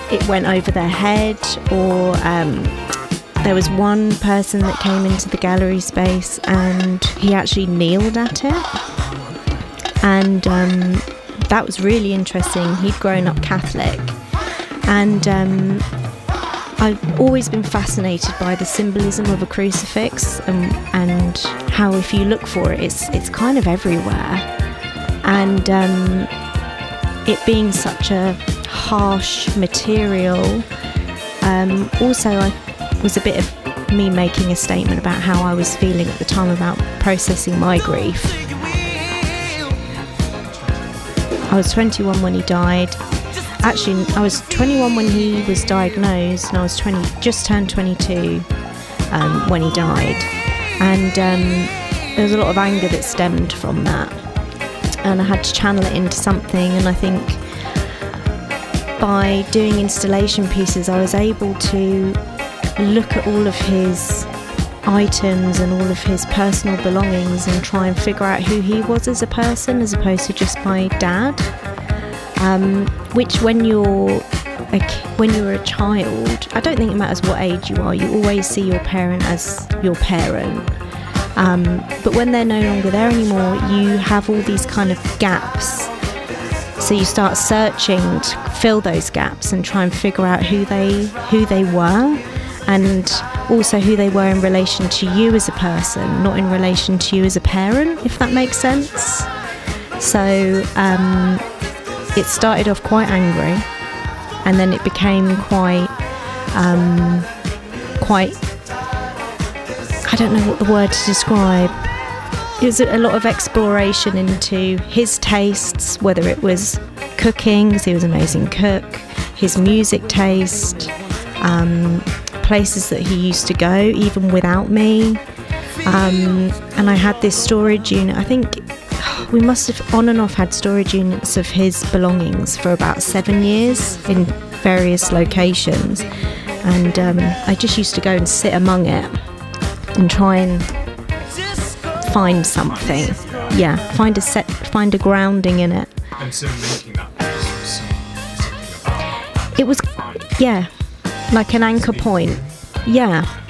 it went over their head, or there was one person that came into the gallery space and he actually kneeled at it, and that was really interesting. He'd grown up Catholic, and I've always been fascinated by the symbolism of a crucifix, and how if you look for it, it's kind of everywhere, and it being such a harsh material, also I was a bit of me making a statement about how I was feeling at the time about processing my grief. I was 21 when he died. Actually, I was 21 when he was diagnosed, and I was just turned 22 when he died. And there was a lot of anger that stemmed from that, and I had to channel it into something. And I think by doing installation pieces, I was able to look at all of his items and all of his personal belongings and try and figure out who he was as a person, as opposed to just my dad. Which when you're a child, I don't think it matters what age you are, you always see your parent as your parent. But when they're no longer there anymore, you have all these kind of gaps. So you start searching to fill those gaps and try and figure out who they were, and also who they were in relation to you as a person, not in relation to you as a parent, if that makes sense. So it started off quite angry, and then it became quite I don't know what the word to describe. It was a lot of exploration into his tastes, whether it was cooking, because he was an amazing cook, his music taste, places that he used to go even without me, and I had this storage unit. I think we must have on and off had storage units of his belongings for about 7 years in various locations, and I just used to go and sit among it and try and find something, find a grounding in it. And so making that something about it was, like an anchor point. Yeah,